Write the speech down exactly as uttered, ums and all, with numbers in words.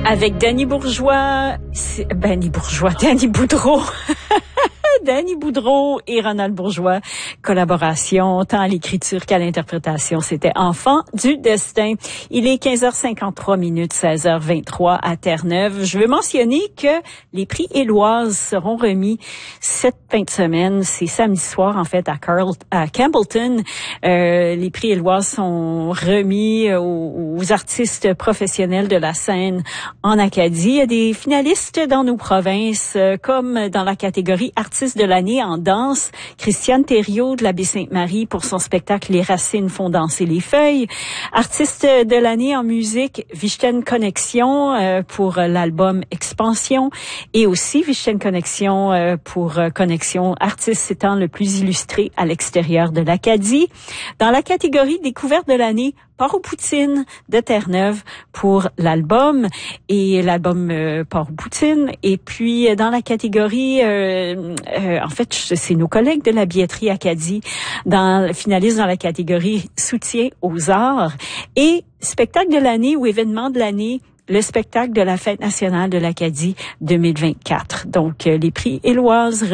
Avec Danny Bourgeois, Danny Bourgeois, Danny Boudreau. Danny Boudreau et Ronald Bourgeois, collaboration tant à l'écriture qu'à l'interprétation. C'était Enfant du destin. Il est quinze heures cinquante-trois minutes, seize heures vingt-trois à Terre-Neuve. Je veux mentionner que les prix Éloise seront remis cette fin de semaine. C'est samedi soir, en fait, à, Carl, à Campbellton. Euh, les prix Éloise sont remis aux, aux artistes professionnels de la scène en Acadie. Il y a des finalistes dans nos provinces, comme dans la catégorie artistes de l'année en danse, Christiane Thériault de la Baie-Sainte-Marie pour son spectacle Les racines font danser les feuilles. Artiste de l'année en musique, Vichten Connexion euh, pour l'album Expansion et aussi Vichten Connexion euh, pour euh, Connexion, artiste étant le plus illustré à l'extérieur de l'Acadie. Dans la catégorie découverte de l'année, Port aux Poutines de Terre-Neuve pour l'album et l'album euh, Port aux Poutines. Et puis dans la catégorie, euh, euh, en fait, c'est nos collègues de la billetterie Acadie, dans finaliste dans la catégorie soutien aux arts et spectacle de l'année ou événement de l'année. Le spectacle de la Fête nationale de l'Acadie deux mille vingt-quatre. Donc, euh, les prix Éloise